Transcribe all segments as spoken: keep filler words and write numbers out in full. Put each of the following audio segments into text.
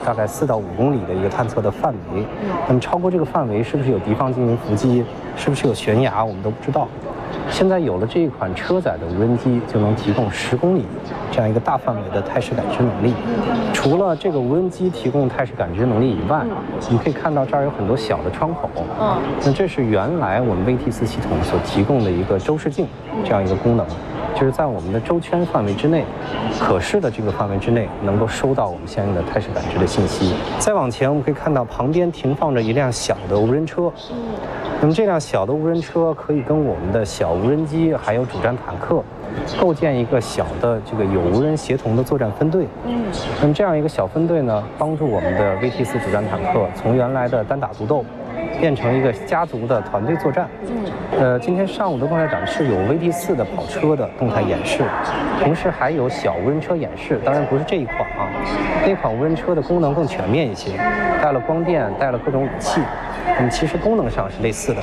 大概四到五公里的一个探测的范围。那么超过这个范围，是不是有敌方进行伏击？是不是有悬崖？我们都不知道。现在有了这一款车载的无人机，就能提供十公里这样一个大范围的态势感知能力。除了这个无人机提供态势感知能力以外，我们可以看到这儿有很多小的窗口。嗯，那这是原来我们 V T 四系统所提供的一个周视镜这样一个功能。就是在我们的周圈范围之内，可视的这个范围之内，能够收到我们相应的态势感知的信息。再往前，我们可以看到旁边停放着一辆小的无人车。嗯，那么这辆小的无人车可以跟我们的小无人机还有主战坦克，构建一个小的这个有无人协同的作战分队。嗯，那么这样一个小分队呢，帮助我们的 V T 四主战坦克从原来的单打独斗，变成一个家族的团队作战。嗯，呃，今天上午的动态展示有 V T 四的跑车的动态演示，同时还有小无人车演示，当然不是这一款啊，那款无人车的功能更全面一些，带了光电，带了各种武器，那么其实功能上是类似的。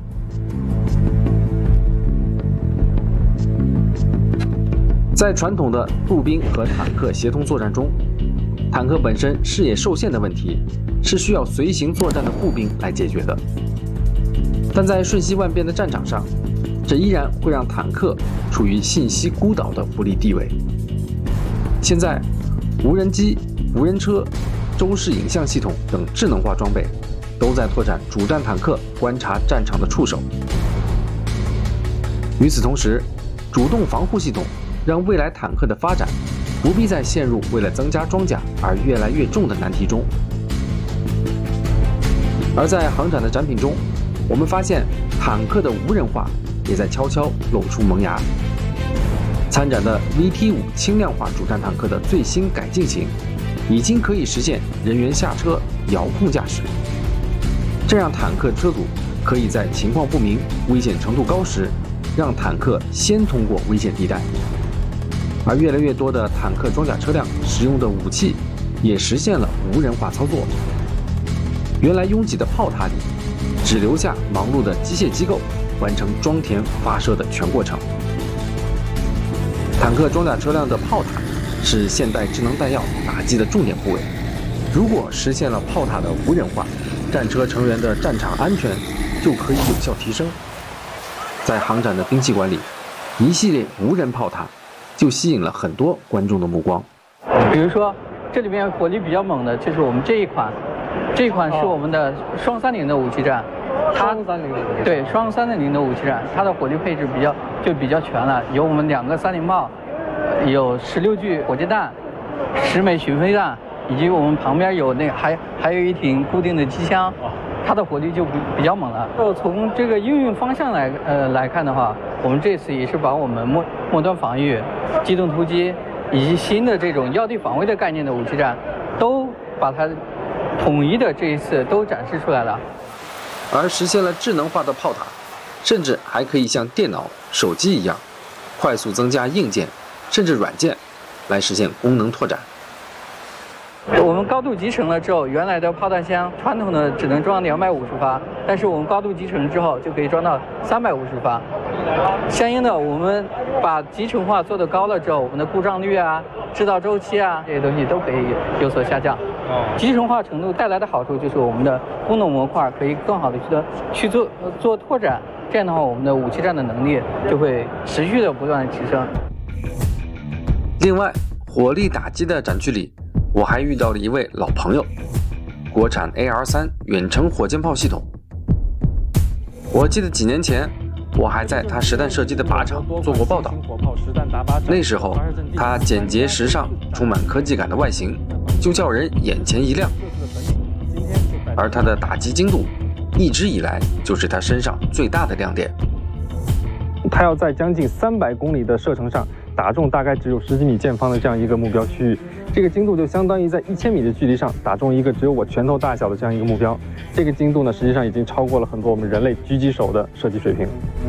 在传统的步兵和坦克协同作战中，坦克本身视野受限的问题是需要随行作战的步兵来解决的。但在瞬息万变的战场上，这依然会让坦克处于信息孤岛的不利地位。现在，无人机、无人车、周视影像系统等智能化装备都在拓展主战坦克观察战场的触手。与此同时，主动防护系统让未来坦克的发展不必再陷入为了增加装甲而越来越重的难题中。而在航展的展品中，我们发现坦克的无人化也在悄悄露出萌芽。参展的 V T 五轻量化主战坦克的最新改进型，已经可以实现人员下车遥控驾驶，这让坦克车主可以在情况不明、危险程度高时，让坦克先通过危险地带。而越来越多的坦克装甲车辆使用的武器，也实现了无人化操作。原来拥挤的炮塔里，只留下忙碌的机械机构完成装填发射的全过程。坦克装甲车辆的炮塔是现代智能弹药打击的重点部位。如果实现了炮塔的无人化，战车成员的战场安全就可以有效提升。在航展的兵器馆里，一系列无人炮塔就吸引了很多观众的目光。 比如说，这里面火力比较猛的就是我们这一款，这一款是我们的双三零的武器站，它对双三零的武器站，它的火力配置比较就比较全了，有我们两个三零炮，有十六具火箭弹，十枚巡飞弹，以及我们旁边有那个还还有一挺固定的机枪。它的火力就比比较猛了。就从这个应用方向来呃来看的话，我们这次也是把我们末末端防御、机动突击以及新的这种要地防卫的概念的武器站，都把它统一的这一次都展示出来了。 而实现了智能化的炮塔，甚至还可以像电脑、手机一样，快速增加硬件甚至软件，来实现功能拓展。 我们高度集成了之后，原来的炮弹箱传统的只能装两百五十发，但是我们高度集成之后就可以装到三百五十发。相应的，我们把集成化做得高了之后，我们的故障率啊、制造周期啊这些东西都可以有所下降。集成化程度带来的好处就是我们的功能模块可以更好的去的去做做拓展，这样的话，我们的武器站的能力就会持续的不断的提升。 另外，火力打击的展区里，我还遇到了一位老朋友，国产 A R 三远程火箭炮系统。我记得几年前，我还在他实弹射击的靶场做过报道。那时候，它简洁时尚、充满科技感的外形，就叫人眼前一亮。而它的打击精度，一直以来就是它身上最大的亮点。 它要在将近三百公里的射程上打中大概只有十几米见方的这样一个目标区域，这个精度就相当于在一千米的距离上打中一个只有我拳头大小的这样一个目标。这个精度呢，实际上已经超过了很多我们人类狙击手的射击水平。